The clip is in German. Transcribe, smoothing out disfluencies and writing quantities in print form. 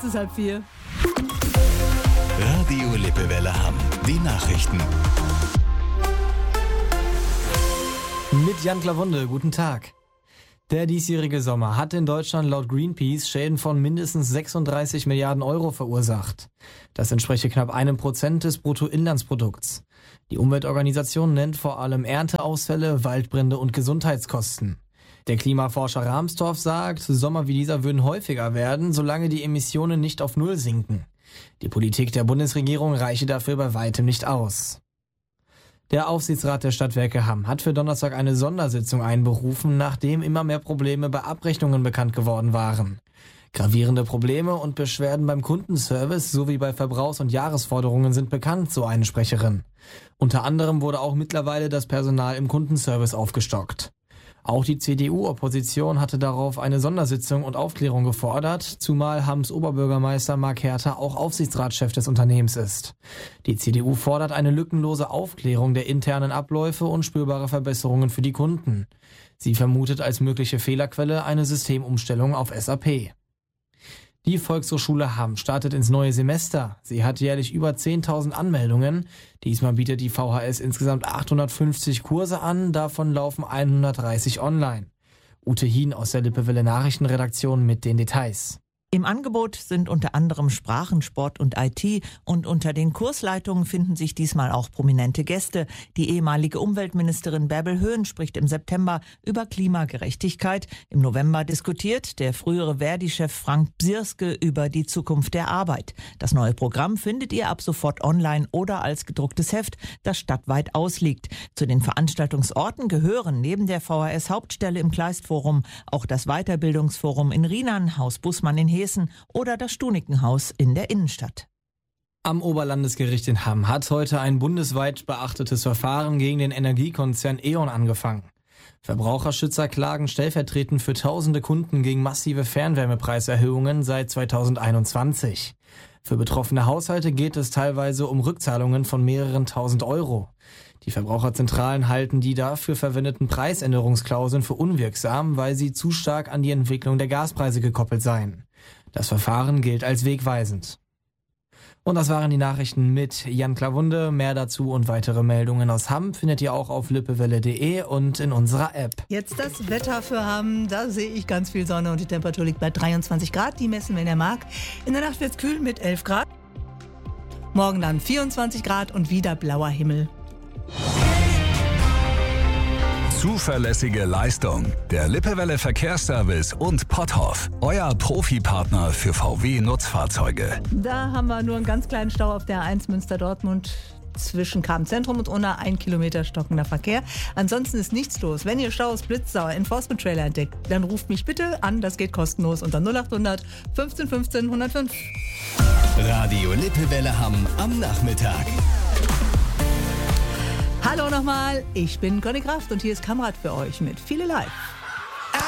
Jetzt ist 3:30. Radio Lippewelle Hamm. Die Nachrichten. Mit Jan Klawunde, guten Tag. Der diesjährige Sommer hat in Deutschland laut Greenpeace Schäden von mindestens 36 Milliarden Euro verursacht. Das entspreche knapp 1% des Bruttoinlandsprodukts. Die Umweltorganisation nennt vor allem Ernteausfälle, Waldbrände und Gesundheitskosten. Der Klimaforscher Rahmstorff sagt, Sommer wie dieser würden häufiger werden, solange die Emissionen nicht auf Null sinken. Die Politik der Bundesregierung reiche dafür bei weitem nicht aus. Der Aufsichtsrat der Stadtwerke Hamm hat für Donnerstag eine Sondersitzung einberufen, nachdem immer mehr Probleme bei Abrechnungen bekannt geworden waren. Gravierende Probleme und Beschwerden beim Kundenservice sowie bei Verbrauchs- und Jahresforderungen sind bekannt, so eine Sprecherin. Unter anderem wurde auch mittlerweile das Personal im Kundenservice aufgestockt. Auch die CDU-Opposition hatte darauf eine Sondersitzung und Aufklärung gefordert, zumal Hamms Oberbürgermeister Mark Herter auch Aufsichtsratschef des Unternehmens ist. Die CDU fordert eine lückenlose Aufklärung der internen Abläufe und spürbare Verbesserungen für die Kunden. Sie vermutet als mögliche Fehlerquelle eine Systemumstellung auf SAP. Die Volkshochschule Hamm startet ins neue Semester. Sie hat jährlich über 10.000 Anmeldungen. Diesmal bietet die VHS insgesamt 850 Kurse an, davon laufen 130 online. Ute Hien aus der Lippewelle Nachrichtenredaktion mit den Details. Im Angebot sind unter anderem Sprachen, Sport und IT und unter den Kursleitungen finden sich diesmal auch prominente Gäste. Die ehemalige Umweltministerin Bärbel Höhn spricht im September über Klimagerechtigkeit. Im November diskutiert der frühere Verdi-Chef Frank Bsirske über die Zukunft der Arbeit. Das neue Programm findet ihr ab sofort online oder als gedrucktes Heft, das stadtweit ausliegt. Zu den Veranstaltungsorten gehören neben der VHS-Hauptstelle im Kleistforum auch das Weiterbildungsforum in Rienan, Haus Bußmann in Hessen oder das Stunikenhaus in der Innenstadt. Am Oberlandesgericht in Hamm hat heute ein bundesweit beachtetes Verfahren gegen den Energiekonzern E.ON angefangen. Verbraucherschützer klagen stellvertretend für tausende Kunden gegen massive Fernwärmepreiserhöhungen seit 2021. Für betroffene Haushalte geht es teilweise um Rückzahlungen von mehreren tausend Euro. Die Verbraucherzentralen halten die dafür verwendeten Preisänderungsklauseln für unwirksam, weil sie zu stark an die Entwicklung der Gaspreise gekoppelt seien. Das Verfahren gilt als wegweisend. Und das waren die Nachrichten mit Jan Klawunde. Mehr dazu und weitere Meldungen aus Hamm findet ihr auch auf lippewelle.de und in unserer App. Jetzt das Wetter für Hamm. Da sehe ich ganz viel Sonne und die Temperatur liegt bei 23 Grad. Die messen, wenn ihr mag. In der Nacht wird es kühl mit 11 Grad. Morgen dann 24 Grad und wieder blauer Himmel. Zuverlässige Leistung. Der Lippewelle Verkehrsservice und Potthoff. Euer Profipartner für VW-Nutzfahrzeuge. Da haben wir nur einen ganz kleinen Stau auf der A1 Münster-Dortmund zwischen Kamp-Zentrum und Unna, 1 Kilometer stockender Verkehr. Ansonsten ist nichts los. Wenn ihr Staus blitzsauer Enforcement-Trailer entdeckt, dann ruft mich bitte an. Das geht kostenlos unter 0800 15 15 105. Radio Lippewelle Hamm am Nachmittag. Hallo nochmal, ich bin Conny Kraft und hier ist Kamerad für euch mit Viele Live.